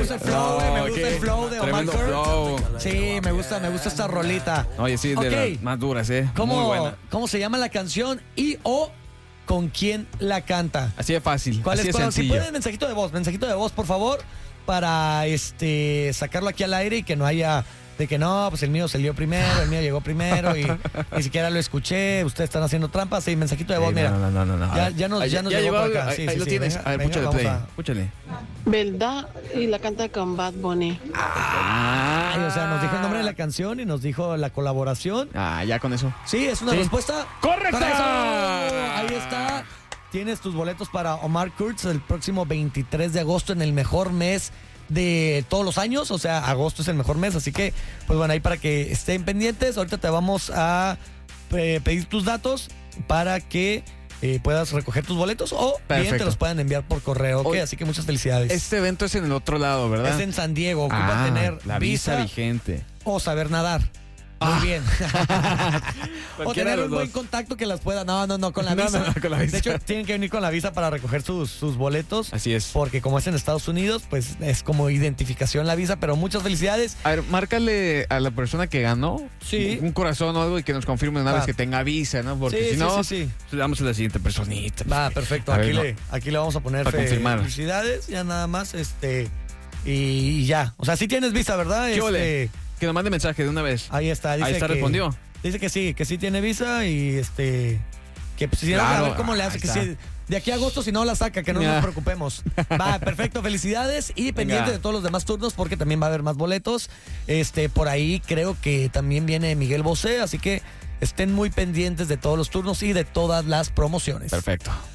gusta el flow, me gusta el flow de Omar Tremendo Kurtz. flow. Sí, me gusta esta rolita. Oye, sí, de Ok. las más duras, Muy buena. ¿Cómo se llama la canción y o con quién la canta? Así de fácil, ¿Cuál así es? de Si sencillo. pueden, mensajito de voz, por favor, para sacarlo aquí al aire y que no haya de que no, pues el mío salió primero, el mío llegó primero y ni siquiera lo escuché, ustedes están haciendo trampas. Sí, mensajito de voz, Sí, mira. no. Ya nos llegó por acá. Ahí, Sí, ahí sí, lo sí, tienes. venga, A ver, venga, púchale vamos play. a- Púchale. ¿Verdad? Y la canta con Bad Bunny. Ay, o sea, nos dijo el nombre de la canción y nos dijo la colaboración. Ya con eso. Sí, es una Sí. respuesta ¡Correcta! ¡Correcto! Ahí está. Tienes tus boletos para Omar Kurtz el próximo 23 de agosto en el mejor mes de todos los años. O sea, agosto es el mejor mes. Así que, pues bueno, ahí para que estén pendientes. Ahorita te vamos a pedir tus datos para que puedas recoger tus boletos o bien Perfecto. te los puedan enviar por correo. ¿Ok? Oye, Así que muchas felicidades. Este evento es en el otro lado, ¿verdad? Es en San Diego. Ocupa tener la visa vigente. o saber nadar. Muy bien. O Cualquiera tener de un los buen dos. contacto que las pueda. No, con la No, visa. no, con la visa. De hecho, tienen que venir con la visa para recoger sus boletos. Así es. Porque como es en Estados Unidos, pues es como identificación la visa. Pero muchas felicidades. A ver, márcale a la persona que ganó Sí. un corazón o algo y que nos confirme una vez que tenga visa, ¿no? Porque Sí, si no, sí. le damos a la siguiente personita. Va, perfecto. A ver, Aquí le vamos a poner Para confirmar. felicidades. Ya nada más, y ya. O sea, sí tienes visa, ¿verdad? ¿Qué ole? Que nos mande mensaje de una vez. Ahí está. Dice Ahí está, que- respondió. Dice que sí tiene visa y que pues, si no, Claro, a ver cómo le hace, ahí que está. si de aquí a agosto si no la saca, que no Ya. nos preocupemos. Va, perfecto, felicidades y pendiente de todos los demás turnos porque también va a haber más boletos. Por ahí creo que también viene Miguel Bosé, así que estén muy pendientes de todos los turnos y de todas las promociones. Perfecto.